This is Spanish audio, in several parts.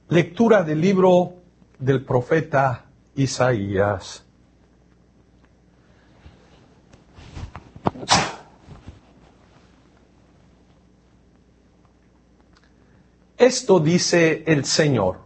Lectura del libro del profeta Isaías. Esto dice el Señor: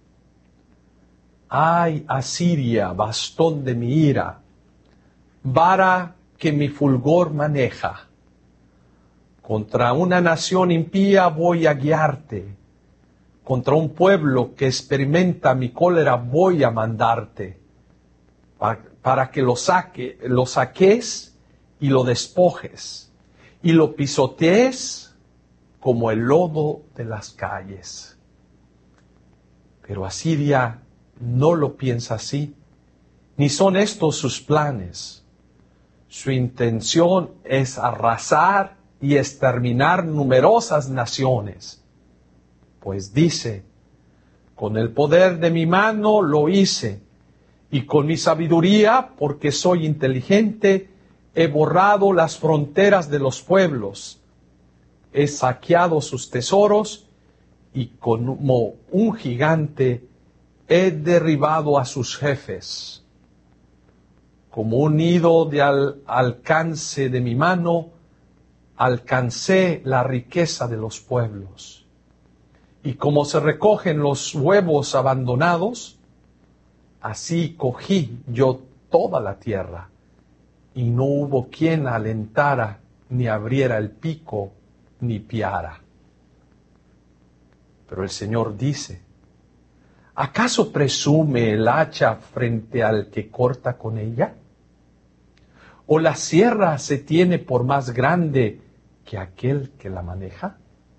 Ay, Asiria, bastón de mi ira, vara que mi fulgor maneja. Contra una nación impía voy a guiarte. Contra un pueblo que experimenta mi cólera voy a mandarte, para que lo saques y lo despojes, y lo pisotees como el lodo de las calles. Pero Asiria no lo piensa así, ni son estos sus planes. Su intención es arrasar y exterminar numerosas naciones. Pues dice: con el poder de mi mano lo hice, y con mi sabiduría, porque soy inteligente, he borrado las fronteras de los pueblos, he saqueado sus tesoros, y como un gigante he derribado a sus jefes. Como un nido de alcance de mi mano, alcancé la riqueza de los pueblos. Y como se recogen los huevos abandonados, así cogí yo toda la tierra, y no hubo quien alentara, ni abriera el pico, ni piara. Pero el Señor dice: ¿acaso presume el hacha frente al que corta con ella? ¿O la sierra se tiene por más grande que aquel que la maneja?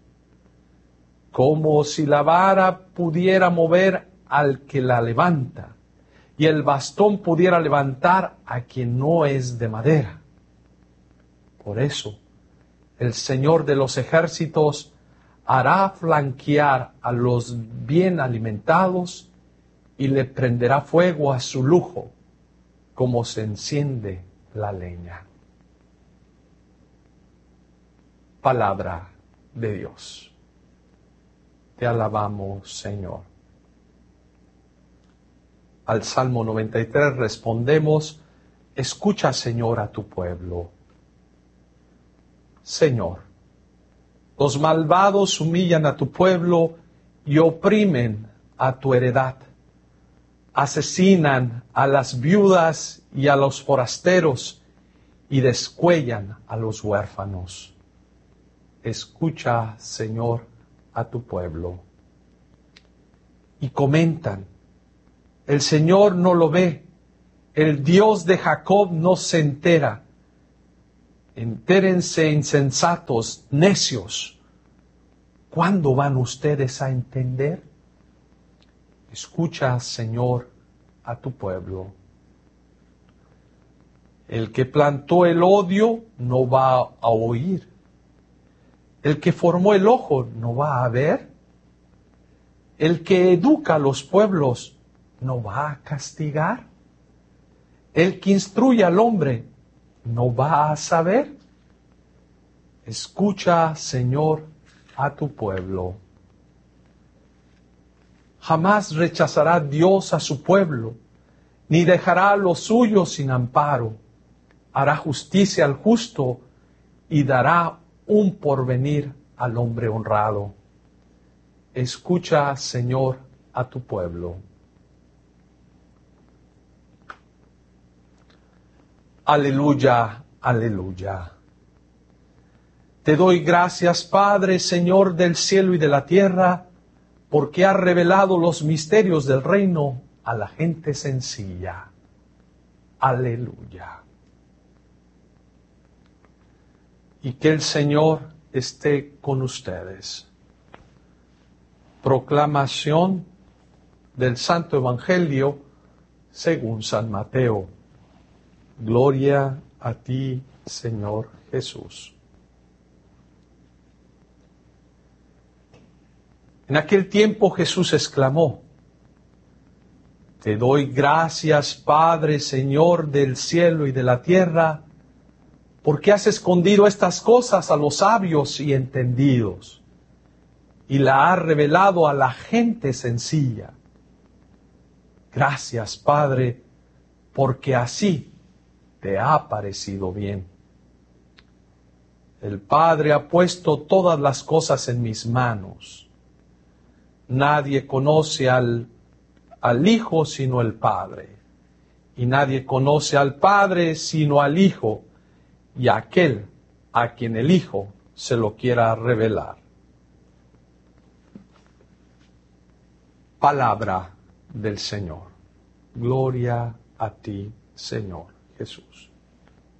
Como si la vara pudiera mover al que la levanta, y el bastón pudiera levantar a quien no es de madera. Por eso, el Señor de los ejércitos hará flanquear a los bien alimentados y le prenderá fuego a su lujo, como se enciende la leña. Palabra de Dios. Te alabamos, Señor. Al Salmo 93 respondemos: escucha, Señor, a tu pueblo. Señor, los malvados humillan a tu pueblo y oprimen a tu heredad. Asesinan a las viudas y a los forasteros y descuellan a los huérfanos. Escucha, Señor, a tu pueblo. Y comentan: el Señor no lo ve, el Dios de Jacob no se entera. Entérense, insensatos, necios. ¿Cuándo van ustedes a entender? Escucha, Señor, a tu pueblo. El que plantó el odio no va a oír. El que formó el ojo no va a ver. El que educa a los pueblos no va a castigar. El que instruye al hombre no va a saber. Escucha, Señor, a tu pueblo. Jamás rechazará Dios a su pueblo, ni dejará a los suyos sin amparo. Hará justicia al justo y dará un porvenir al hombre honrado. Escucha, Señor, a tu pueblo. Aleluya, aleluya. Te doy gracias, Padre, Señor del cielo y de la tierra, porque has revelado los misterios del reino a la gente sencilla. Aleluya. Y que el Señor esté con ustedes. Proclamación del Santo Evangelio según San Mateo. Gloria a ti, Señor Jesús. En aquel tiempo Jesús exclamó: Te doy gracias, Padre, Señor del cielo y de la tierra, porque has escondido estas cosas a los sabios y entendidos, y la has revelado a la gente sencilla. Gracias, Padre, porque así te ha parecido bien. El Padre ha puesto todas las cosas en mis manos. Nadie conoce al Hijo sino el Padre, y nadie conoce al Padre sino al Hijo, y aquel a quien el Hijo se lo quiera revelar. Palabra del Señor. Gloria a ti, Señor Jesús.